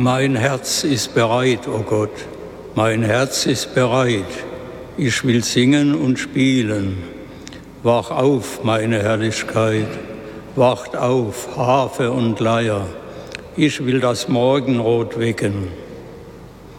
Mein Herz ist bereit, o Gott, mein Herz ist bereit. Ich will singen und spielen. Wach auf, meine Herrlichkeit, wacht auf, Harfe und Leier. Ich will das Morgenrot wecken.